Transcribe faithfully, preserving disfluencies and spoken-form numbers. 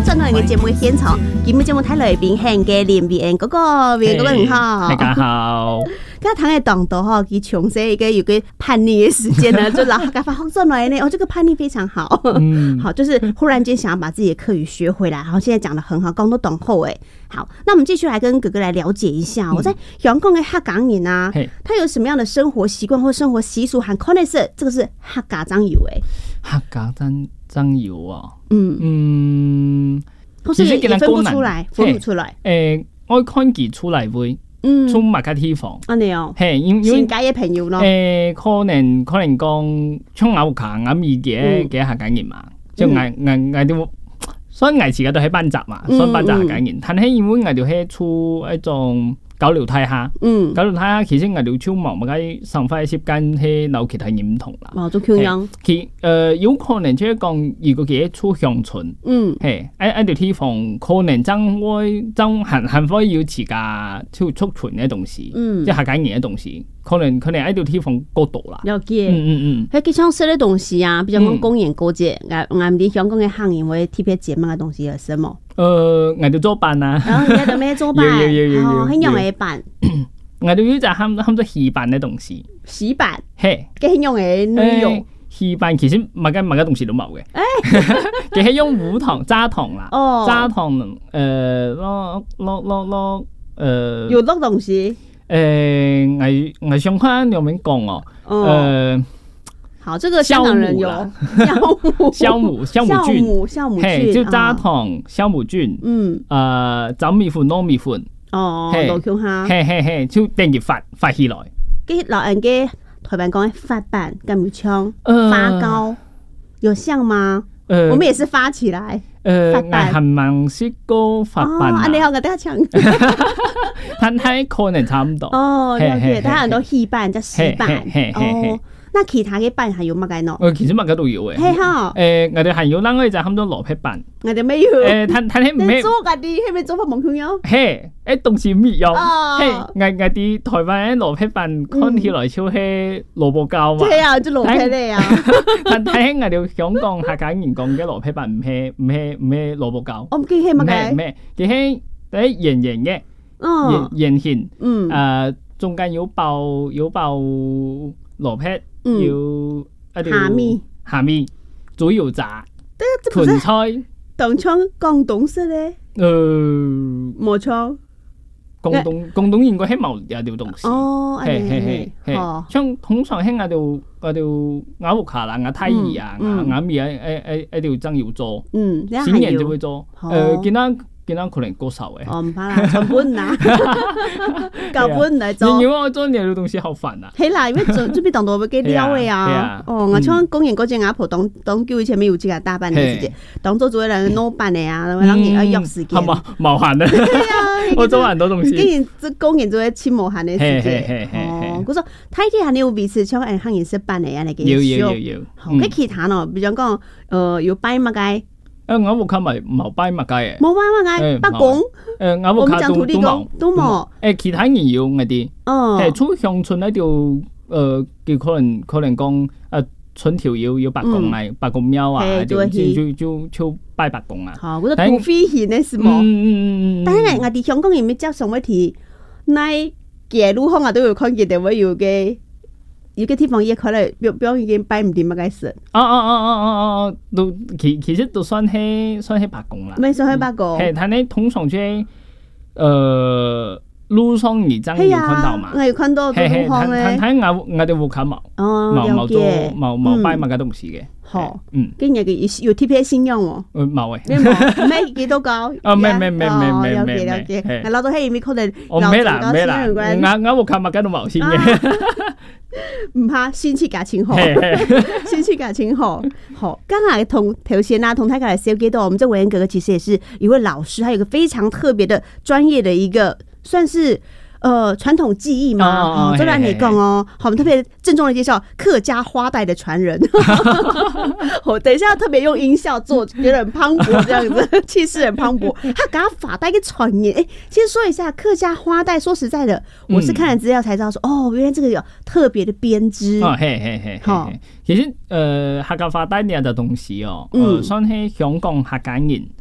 轉到嚟嘅節目現場，今日節目睇來賓係嘅連邊哥哥，邊哥哥你好， 大家好。 剛才喺當度哈，佢從細一個有個叛逆嘅時間呢，就老家發學轉來呢，哦，這個叛逆非常好，嗯，好，就是忽然間想要把自己的客語學回來，然後現在講得很好，講得懂後誒。好，那我們繼續來跟哥哥來了解一下，我在香港嘅客家人啊，他有什麼樣的生活習慣或生活習俗，和可能是這個是客家長有誒， 客家長長有啊， 嗯嗯， 或是也分不出來，分不出來， 誒，我看佢出來會。嗯，從乜嘅地方？ 啊你哦， 係因因為新界嘅朋友咯。 誒，可能可能講從牛卡啱意嘅嘅客家人嘛，即係嗌嗌嗌啲，所以嗌自己都喺班集嘛，所以班集客家人，但係因為嗌條係出一種交流睇下，嗯，交流睇下，其實嗌條超忙，咪解生活習慣係有其他嘢唔同啦。 哦，做咁樣。 其誒有可能即係講，如果佢出鄉村，嗯，係喺一條地方，可能真會真很很會有自家超促傳嘅東西，嗯，即係客家人嘅東西，可能可能喺條地方過度啦。 了解， 嗯嗯嗯。 喺機場食嘅東西啊，比如講公園過節，我我哋香港嘅客人會特別節目嘅東西係什麼？ 誒，我哋做飯啊， 然後而家做咩做飯？ 有有有有有， 很用嘅飯。 我哋要就喊喊咗稀飯嘅東西。 稀飯係， 佢係用嘅內容。 稀飯其實乜嘅乜嘅東西都冇嘅。佢係用糊糖、砂糖啦。哦。砂糖誒，攞攞攞攞誒。 有啲東西。 誒，我我想看有冇講哦。誒。 好，這個香港人有酵母， 酵母，酵母菌， 酵母菌，就砂糖、酵母菌，嗯，誒，走米粉、糯米粉， 哦，老鄉下， 嘿嘿嘿，就等於發發起來。 啲老人嘅台灣講發辦咁唔槍，發糕有像嗎？我們也是發起來， 誒，我係唔識個發辦啊， 你好個大槍， 但係可能差唔多。 哦，了解，但係很多稀辦叫稀辦，哦。那其他嘅飯係有乜嘅喏？ 誒，其實乜嘅都有嘅。係哈。誒，我哋係有啷個就喊咗蘿蔔飯。 我哋咩要？ 誒，但但係唔係。 做嗰啲係咪做法冇咁樣？ 係，誒東西唔一樣。係，我我啲台灣嘅蘿蔔飯看起來超係蘿蔔糕嘛。係啊，就蘿蔔嚟啊。但係我哋香港客家人講嘅蘿蔔飯唔係唔係唔係蘿蔔糕。 我唔記係乜嘅。 唔係，佢係誒圓圓嘅，圓圓形。嗯。誒，中間有包有包蘿蔔。有蝦米， 蝦米，豬油炸，芹菜， 當唱廣東式咧， 誒， 冇錯， 廣東廣東應該係冇有條東西， 哦， 係係係係，像通常喺嗰條嗰條咬肉卡啦、咬胎兒啊、咬咬面誒誒誒條蒸油做，嗯，新人就會做，誒，見到。見到可能過手嘅， 哦唔怕啦，全本啦，舊本嚟做。 因為我做呢啲東西好煩啊。 係啦，因為做做邊當到會幾撩嘅啊。哦，我像公園嗰隻鴨婆當當叫以前沒有這個大班嘅時間，當做做一兩攞班嘅啊，然後人要約時間。係嘛，無限啊。係啊，我做很多東西。竟然做公園做一千無限嘅時間。哦，嗰種睇啲係你有彼此像誒行業式班嚟啊，你嘅。 有有有有。 咁其他咯，比如講誒要擺乜嘅？ 誒，我冇卡咪冇擺乜嘅， 冇擺乜嘅，北港誒，我冇卡都都冇， 都冇。 誒，其他人要嗰啲，誒，出鄉村嗰條誒，叫可能可能講誒，春條要要白公啊，白公廟啊，就就就就拜白公啊。 好，嗰個土匪戲呢是冇。嗯嗯嗯。但係我哋香港人咪接上一題，喺街路巷啊都有看見到有嘅。有個地方也可能表表已經擺唔掂乜嘅事。 哦哦哦哦哦哦，都其其實都算係算係白宮啦。 咪算係白宮。係， 但係通常喺誒路上而真有看到嘛。 我有看到路上咧。 但係我我哋冇看冇。哦，冇冇做冇冇擺乜嘅東西嘅。 好，嗯。跟住嘅有特別信仰喎。 誒冇誒。 你冇咩幾多高？ 哦，咩咩咩咩咩咩。 了解了解。我攞到喺面可能。 哦，咩啦咩啦。我我冇看乜嘅都冇先嘅。 唔怕，先切價錢好，先切價錢好。好，剛才同頭先啊，同大家來介紹到，我們這偉恩哥哥其實也是一位老師，他有一個非常特別的專業的一個，算是呃傳統技藝嘛。這邊你講哦，好，我們特別鄭重的介紹客家花帶的傳人。好，等一下特別用音效做，覺得很磅礴，這樣子氣勢很磅礴。他給他發帶一個傳人，哎，先說一下客家花帶。說實在的，我是看了資料才知道說，哦，原來這個有特別的編織。 哦，嘿嘿嘿，好。其實，呃，客家花帶呢個東西哦，呃，算係香港客家人。